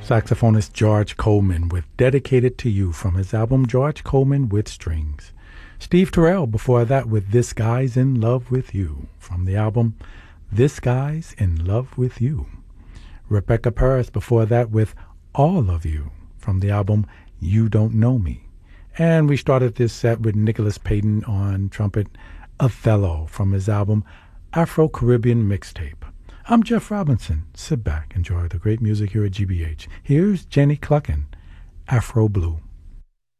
Saxophonist George Coleman with Dedicated to You from his album George Coleman with Strings. Steve Terrell before that with This Guy's in Love with You from the album This Guy's in Love with You. Rebecca Paris before that with All of You from the album You Don't Know Me. And we started this set with Nicholas Payton on trumpet, Othello from his album Afro-Caribbean Mixtape. I'm Jeff Robinson. Sit back, enjoy the great music here at GBH. Here's Jenny Cluckin, Afro Blue.